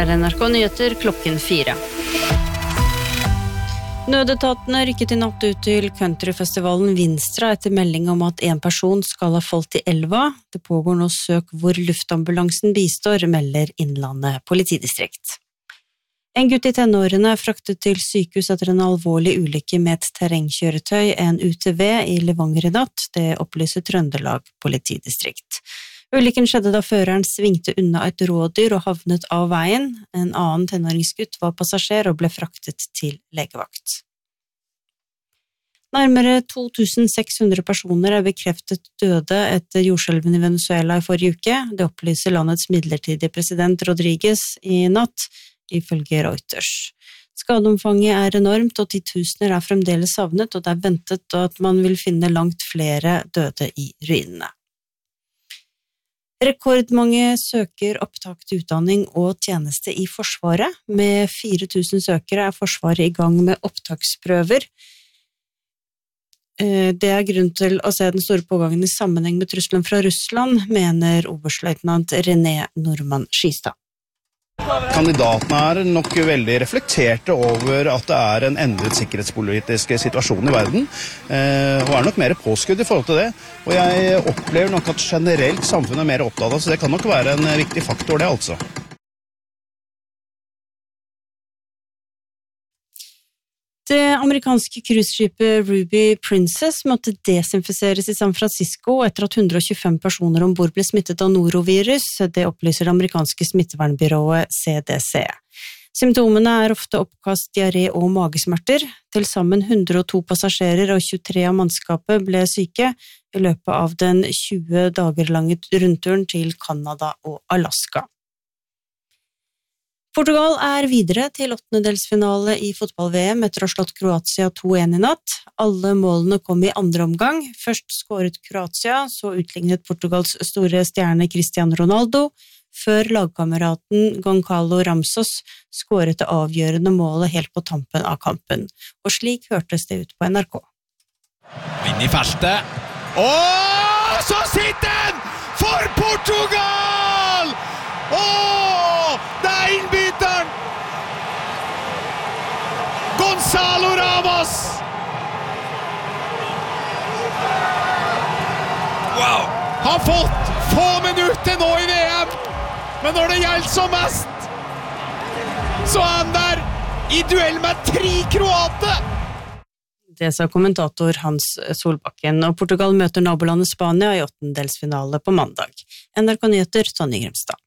NRK Nyheter klokken 4. Nødetatene rykket I natt ut til countryfestivalen Vinstra etter melding om at en person skal ha falt I elva. Det pågår nå søk hvor luftambulansen bistår, melder Innlandet politidistrikt. En gutt I tenårene fraktet til sykehus etter en alvorlig ulykke med et terrengkjøretøy, en UTV I Levanger I natt, det opplyser Trøndelag politidistrikt. Ulykken skjedde da føreren svingte unna et rådyr og havnet av veien. En annen tenåringsgutt var passasjer og ble fraktet til legevakt. Nærmere 2600 personer bekreftet døde etter jordskjelven I Venezuela I forrige uke. Det opplyser landets midlertidige president Rodriguez I natt, ifølge Reuters. Skadeomfanget enormt, og 10.000 fremdeles savnet, og det ventet at man vil finne langt flere døde I ruinene. Rekordmange søker opptak til utdanning og tjeneste I Forsvaret. Med 4.000 søkere Forsvaret I gang med opptaksprøver. Det grunn til å se den store pågangen I sammenheng med trusselen fra Russland, mener oberstløytnant René Normann Skistad. Kandidatene nok veldig reflekterte over at det en endret sikkerhetspolitisk situasjon I verden, og nok mer påskudd I forhold til det. Og jeg opplever nok at generelt samfunnet mer opptatt av, så det kan nok være en viktig faktor det altså. Det amerikanske cruiseskipet Ruby Princess måtte desinfiseres I San Francisco etter at 125 personer ombord ble smittet av norovirus, det opplyser det amerikanske smittevernbyrået CDC. Symptomene ofte oppkast, diaré og magesmerter. Til sammen 102 passasjerer og 23 av mannskapet ble syke I løpet av den 20 dager lange rundturen til Canada og Alaska. Portugal videre til 8-delsfinale I fotball-VM etter å ha slått Kroatia 2-1 I natt. Alle målene kom I andre omgang. Først skåret Kroatia, så utlignet Portugals store stjerne Cristiano Ronaldo, før lagkameraten Goncalo Ramos skåret det avgjørende målet helt på tampen av kampen. Og slik hørtes det ut på NRK. Inn I feltet. Og så sitter den for Portugal! Det innbytteren! Gonzalo Ramos! Wow! Har fått få minutter nå I VM, men når det gjelder som mest, så han der I duell med 3 kroater! Det sa kommentator Hans Solbakken, og Portugal møter nabolandet Spania I 8-delsfinale på mandag. NRK Nyheter, Tonje Grimstad.